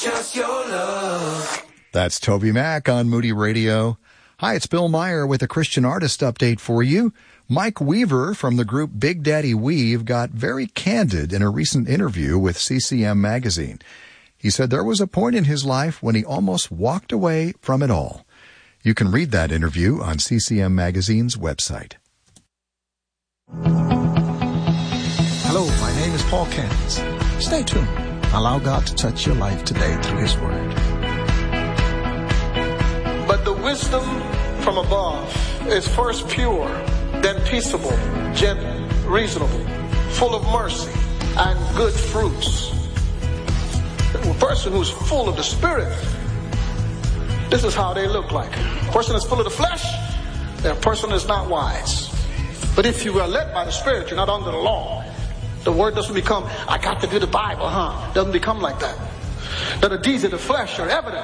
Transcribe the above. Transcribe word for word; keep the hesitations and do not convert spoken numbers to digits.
Just your love. That's Toby Mac on Moody Radio. Hi, it's Bill Meyer with a Christian artist update for you. Mike Weaver from the group Big Daddy Weave got very candid in a recent interview with C C M Magazine. He said there was a point in his life when he almost walked away from it all. You can read that interview on C C M Magazine's website. Hello, my name is Paul Cairns. Stay tuned. Allow God to touch your life today through His Word. But the wisdom from above is first pure, then peaceable, gentle, reasonable, full of mercy and good fruits. A person who's full of the Spirit, this is how they look like. A person that's full of the flesh, they're a person that's not wise. But if you are led by the Spirit, you're not under the law. The word doesn't become, I got to do the Bible, huh? Doesn't become like that. That the deeds of the flesh are evident.